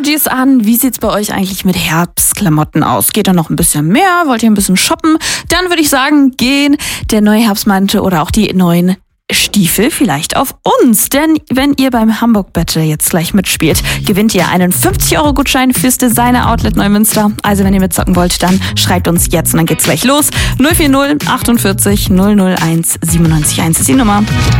Energies an. Wie sieht's bei euch eigentlich mit Herbstklamotten aus? Geht da noch ein bisschen mehr? Wollt ihr ein bisschen shoppen? Dann würde ich sagen, gehen der neue Herbstmantel oder auch die neuen Stiefel vielleicht auf uns. Denn wenn ihr beim Hamburg Battle jetzt gleich mitspielt, gewinnt ihr einen 50-Euro-Gutschein fürs Designer Outlet Neumünster. Also wenn ihr mitzocken wollt, dann schreibt uns jetzt und dann geht's gleich los. 040 48 001 97 1 ist die Nummer.